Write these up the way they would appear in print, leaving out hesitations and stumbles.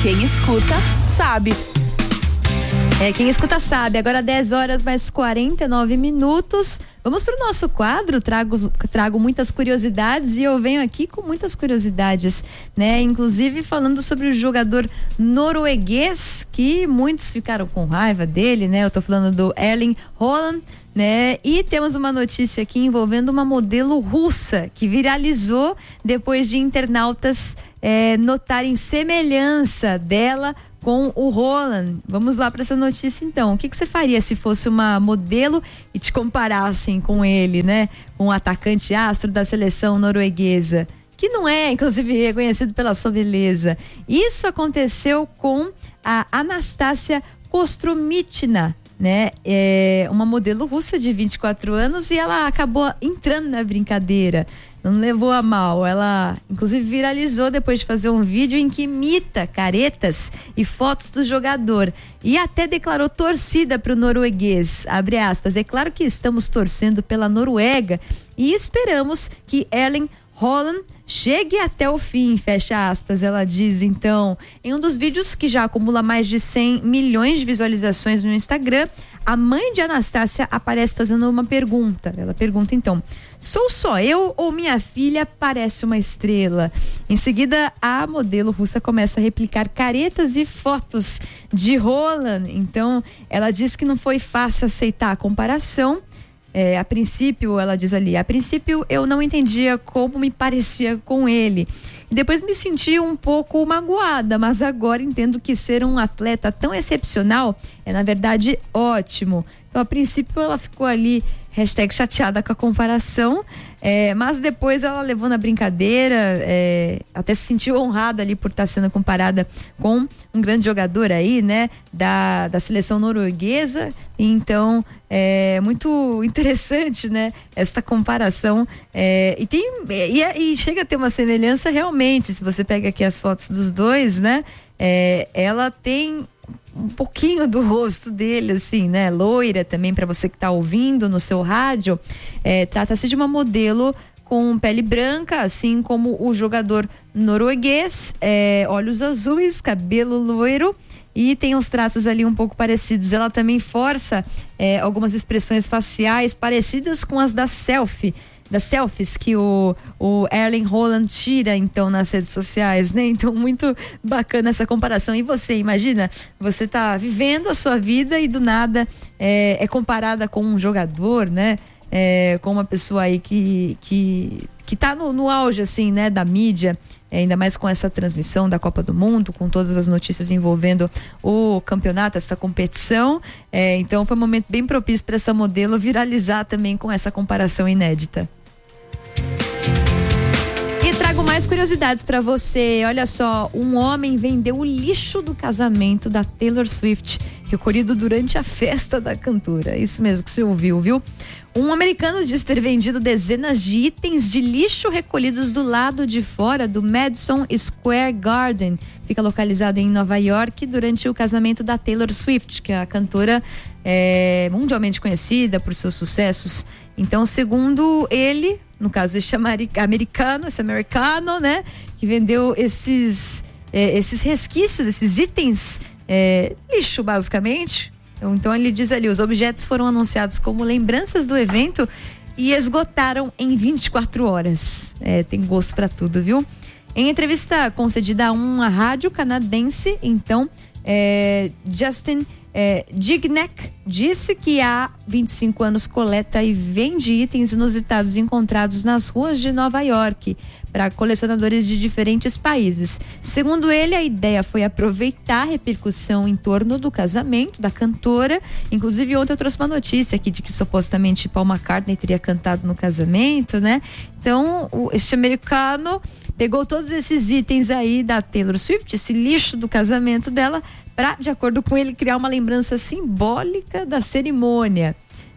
Quem escuta, sabe. Quem escuta sabe. Agora 10h mais 49 minutos. Vamos para o nosso quadro. Trago muitas curiosidades e eu venho aqui com muitas curiosidades, né? Inclusive falando sobre o jogador norueguês, que muitos ficaram com raiva dele, né? Eu tô falando do Erling Haaland, né? E temos uma notícia aqui envolvendo uma modelo russa que viralizou depois de internautas notarem semelhança dela com o Haaland. Vamos lá para essa notícia então. O que você faria se fosse uma modelo e te comparassem com ele, né? Com o atacante astro da seleção norueguesa, que não é, inclusive, reconhecido pela sua beleza. Isso aconteceu com a Anastasia Kostrumichina, né? Uma modelo russa de 24 anos e ela acabou entrando na brincadeira. Não levou a mal. Ela, inclusive, viralizou depois de fazer um vídeo em que imita caretas e fotos do jogador. E até declarou torcida para o norueguês. Abre aspas. É claro que estamos torcendo pela Noruega e esperamos que Erling Haaland chegue até o fim, fecha aspas, ela diz. Então, em um dos vídeos que já acumula mais de 100 milhões de visualizações no Instagram, a mãe de Anastácia aparece fazendo uma pergunta. Ela pergunta então: sou só eu ou minha filha parece uma estrela? Em seguida, a modelo russa começa a replicar caretas e fotos de Haaland. Então, ela diz que não foi fácil aceitar a comparação. A princípio, ela diz ali, eu não entendia como me parecia com ele. E depois me senti um pouco magoada, mas agora entendo que ser um atleta tão excepcional é, na verdade, ótimo. Então, a princípio, ela ficou ali, #chateada com a comparação, mas depois ela levou na brincadeira, até se sentiu honrada ali por estar sendo comparada com um grande jogador aí, né, da seleção norueguesa. Então, muito interessante, né, esta comparação, e chega a ter uma semelhança realmente. Se você pega aqui as fotos dos dois, né, ela tem um pouquinho do rosto dele, assim, né? Loira também, para você que tá ouvindo no seu rádio. Trata-se de uma modelo com pele branca, assim como o jogador norueguês, olhos azuis, cabelo loiro e tem uns traços ali um pouco parecidos. Ela também força algumas expressões faciais parecidas com as das selfies que o Erling Haaland tira, então, nas redes sociais, né? Então, muito bacana essa comparação. E você, imagina, você tá vivendo a sua vida e do nada é comparada com um jogador, né? Com uma pessoa aí que tá no auge, assim, né? Da mídia, ainda mais com essa transmissão da Copa do Mundo, com todas as notícias envolvendo o campeonato, essa competição. Então, foi um momento bem propício para essa modelo viralizar também com essa comparação inédita. E trago mais curiosidades para você. Olha só, um homem vendeu o lixo do casamento da Taylor Swift, recolhido durante a festa da cantora. Isso mesmo que você ouviu, viu? Um americano diz ter vendido dezenas de itens de lixo recolhidos do lado de fora do Madison Square Garden. Fica localizado em Nova York, durante o casamento da Taylor Swift, que é a cantora mundialmente conhecida por seus sucessos. Então, segundo ele, no caso esse americano, né, que vendeu esses resquícios, esses itens, lixo basicamente. Então ele diz ali, os objetos foram anunciados como lembranças do evento e esgotaram em 24 horas. Tem gosto para tudo, viu? Em entrevista concedida a uma rádio canadense, então, Justin Gignac disse que há 25 anos coleta e vende itens inusitados encontrados nas ruas de Nova York para colecionadores de diferentes países. Segundo ele, a ideia foi aproveitar a repercussão em torno do casamento da cantora. Inclusive, ontem eu trouxe uma notícia aqui de que supostamente Paul McCartney teria cantado no casamento, né? Então, este americano pegou todos esses itens aí da Taylor Swift, esse lixo do casamento dela, para, de acordo com ele, criar uma lembrança simbólica da cerimônia.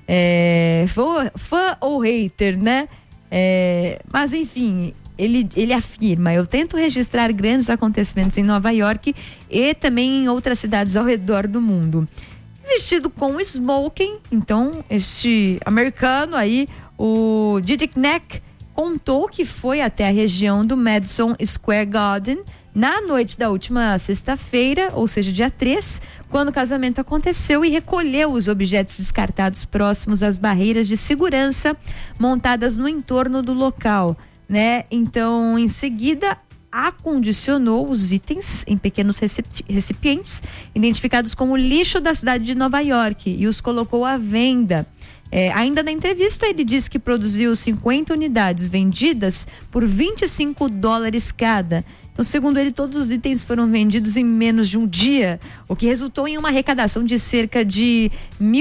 Fã ou hater, né? Mas enfim, ele afirma: eu tento registrar grandes acontecimentos em Nova York e também em outras cidades ao redor do mundo. Vestido com smoking, então este americano aí, o Gignac, contou que foi até a região do Madison Square Garden na noite da última sexta-feira, ou seja, dia 3, quando o casamento aconteceu, e recolheu os objetos descartados próximos às barreiras de segurança montadas no entorno do local, né? Então, em seguida, acondicionou os itens em pequenos recipientes, identificados como lixo da cidade de Nova York, e os colocou à venda. Ainda na entrevista, ele disse que produziu 50 unidades vendidas por $25 cada. Então, segundo ele, todos os itens foram vendidos em menos de um dia, o que resultou em uma arrecadação de cerca de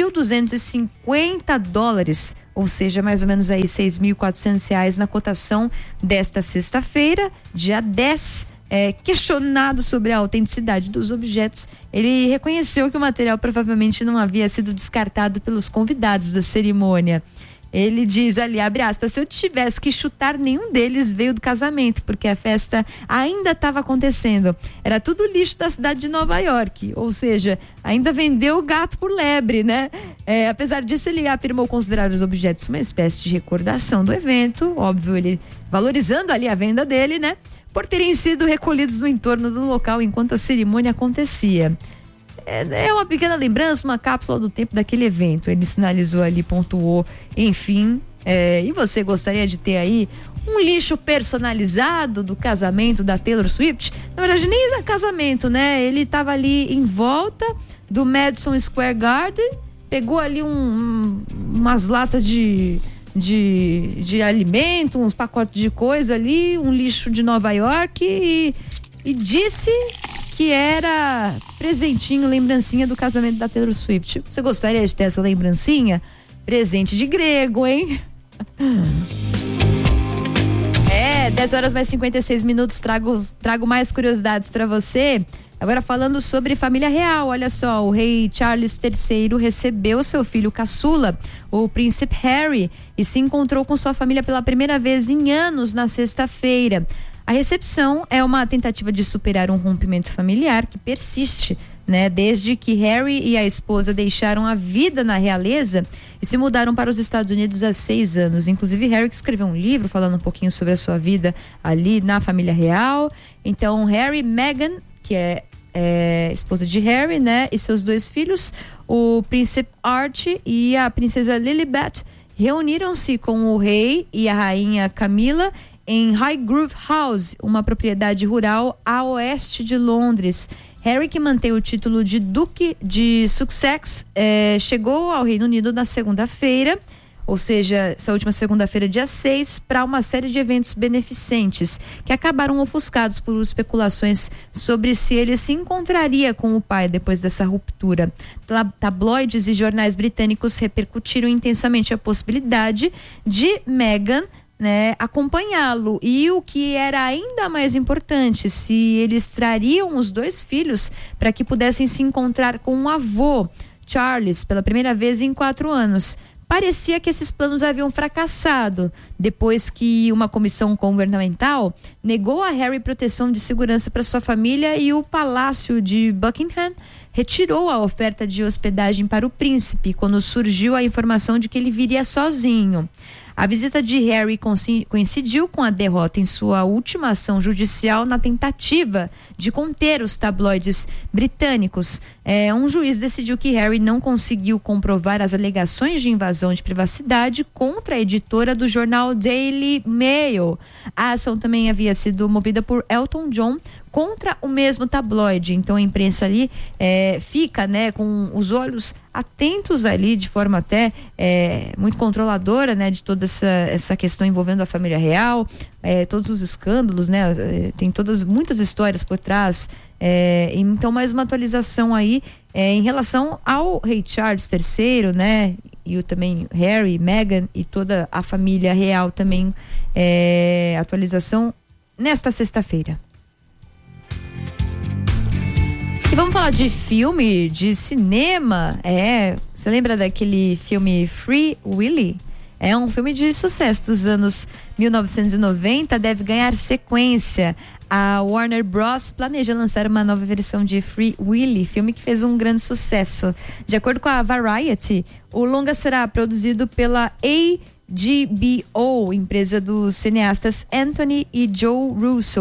$1.250, ou seja, mais ou menos aí R$6.400 na cotação desta sexta-feira, dia 10. Questionado sobre a autenticidade dos objetos, ele reconheceu que o material provavelmente não havia sido descartado pelos convidados da cerimônia. Ele diz ali, abre aspas, se eu tivesse que chutar, nenhum deles veio do casamento, porque a festa ainda estava acontecendo. Era tudo lixo da cidade de Nova York, ou seja, ainda vendeu o gato por lebre, né? Apesar disso, ele afirmou considerar os objetos uma espécie de recordação do evento, óbvio, ele valorizando ali a venda dele, né? Por terem sido recolhidos no entorno do local enquanto a cerimônia acontecia. É uma pequena lembrança, uma cápsula do tempo daquele evento. Ele sinalizou ali, pontuou, enfim. E você gostaria de ter aí um lixo personalizado do casamento da Taylor Swift? Na verdade, nem da casamento, né? Ele estava ali em volta do Madison Square Garden, pegou ali umas latas de alimento, uns pacotes de coisa ali, um lixo de Nova York e disse que era presentinho, lembrancinha do casamento da Taylor Swift. Você gostaria de ter essa lembrancinha? Presente de grego, hein? 10h mais 56, trago mais curiosidades para você. Agora falando sobre família real, olha só, o rei Charles III recebeu seu filho caçula, o príncipe Harry, e se encontrou com sua família pela primeira vez em anos na sexta-feira. A recepção é uma tentativa de superar um rompimento familiar que persiste, né? Desde que Harry e a esposa deixaram a vida na realeza e se mudaram para os Estados Unidos há 6 anos. Inclusive, Harry que escreveu um livro falando um pouquinho sobre a sua vida ali na família real. Então, Harry e Meghan, que é esposa de Harry, né? E seus 2 filhos, o príncipe Archie e a princesa Lilibet, reuniram-se com o rei e a rainha Camila em Highgrove House, uma propriedade rural a oeste de Londres. Harry, que mantém o título de Duque de Sussex, chegou ao Reino Unido na segunda-feira, ou seja, essa última segunda-feira, dia 6, para uma série de eventos beneficentes, que acabaram ofuscados por especulações sobre se ele se encontraria com o pai depois dessa ruptura. Tabloides e jornais britânicos repercutiram intensamente a possibilidade de Meghan, né, acompanhá-lo, e o que era ainda mais importante, se eles trariam os 2 filhos para que pudessem se encontrar com o avô, Charles, pela primeira vez em 4 anos. Parecia que esses planos haviam fracassado, depois que uma comissão governamental negou a Harry proteção de segurança para sua família e o Palácio de Buckingham retirou a oferta de hospedagem para o príncipe quando surgiu a informação de que ele viria sozinho. A visita de Harry coincidiu com a derrota em sua última ação judicial na tentativa de conter os tabloides britânicos. Um juiz decidiu que Harry não conseguiu comprovar as alegações de invasão de privacidade contra a editora do jornal Daily Mail. A ação também havia sido movida por Elton John contra o mesmo tabloide. Então a imprensa ali fica, né, com os olhos atentos ali, de forma até muito controladora, né, de toda essa questão envolvendo a família real, todos os escândalos, né, tem muitas histórias por trás. Então, mais uma atualização aí em relação ao rei Charles III, né, e também Harry, Meghan e toda a família real também, atualização nesta sexta-feira. E vamos falar de filme, de cinema. Você lembra daquele filme Free Willy? É um filme de sucesso dos anos 1990, deve ganhar sequência. A Warner Bros. Planeja lançar uma nova versão de Free Willy, filme que fez um grande sucesso. De acordo com a Variety, o longa será produzido pela HBO, empresa dos cineastas Anthony e Joe Russo.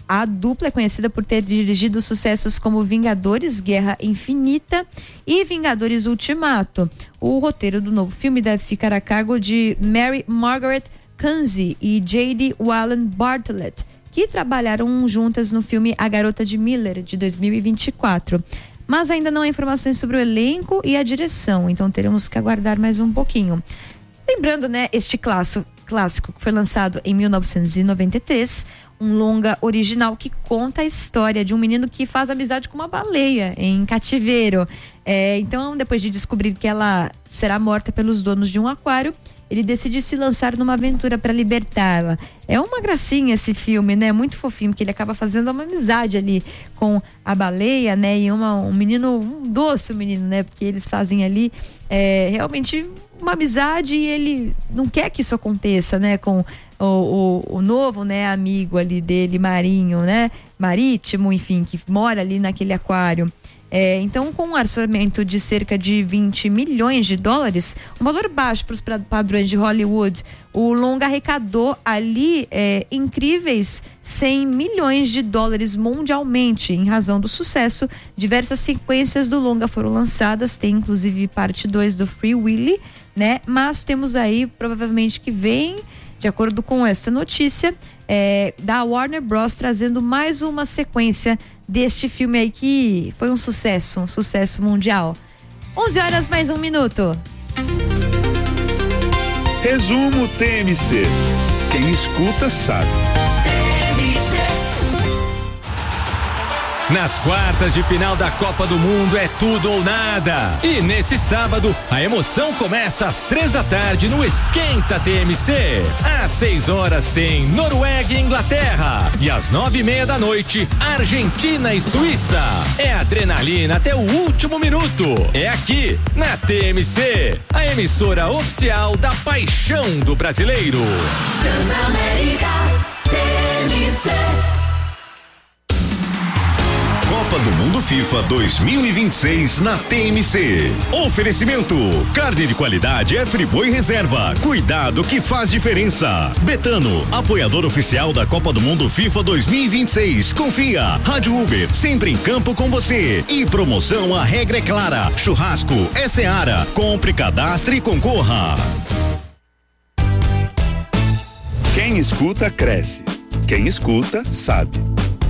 A dupla é conhecida por ter dirigido sucessos como Vingadores, Guerra Infinita e Vingadores Ultimato. O roteiro do novo filme deve ficar a cargo de Mary Margaret Kunze e J.D. Wallen Bartlett, que trabalharam juntas no filme A Garota de Miller, de 2024. Mas ainda não há informações sobre o elenco e a direção, então teremos que aguardar mais um pouquinho. Lembrando, né, este clássico que foi lançado em 1993, um longa original que conta a história de um menino que faz amizade com uma baleia em cativeiro. Então, depois de descobrir que ela será morta pelos donos de um aquário, ele decide se lançar numa aventura para libertá-la. É uma gracinha esse filme, né? Muito fofinho, porque ele acaba fazendo uma amizade ali com a baleia, né? E um menino, um doce menino, né? Porque eles fazem ali realmente uma amizade e ele não quer que isso aconteça, né? Com o novo, né? Amigo ali dele, marinho, né? Marítimo, enfim, que mora ali naquele aquário. Então, com um orçamento de cerca de 20 milhões de dólares, um valor baixo para os padrões de Hollywood, o longa arrecadou ali incríveis 100 milhões de dólares mundialmente. Em razão do sucesso, diversas sequências do longa foram lançadas, tem inclusive parte 2 do Free Willy, né? Mas temos aí, provavelmente que vem, de acordo com essa notícia, da Warner Bros. Trazendo mais uma sequência deste filme aí que foi um sucesso mundial. 11 horas mais 1 minuto. Resumo TMC. Quem escuta sabe. Nas quartas de final da Copa do Mundo é tudo ou nada. E nesse sábado, a emoção começa às 3 da tarde no Esquenta TMC. Às 6 horas tem Noruega e Inglaterra. E às 9:30 da noite, Argentina e Suíça. É adrenalina até o último minuto. É aqui, na TMC, a emissora oficial da paixão do brasileiro. Transamérica, TMC. Copa do Mundo FIFA 2026 na TMC. Oferecimento: carne de qualidade é Friboi Reserva. Cuidado que faz diferença. Betano, apoiador oficial da Copa do Mundo FIFA 2026. Confia. Rádio Uber, sempre em campo com você. E promoção, a regra é clara. Churrasco é Seara. Compre, cadastre e concorra. Quem escuta cresce. Quem escuta sabe.